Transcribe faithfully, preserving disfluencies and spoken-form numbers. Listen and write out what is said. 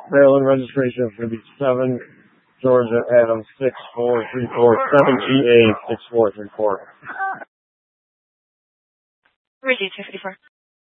Maryland registration is going to be seven, Georgia Adams six four three four, seven E A six four three four. Ready, two fifty-four.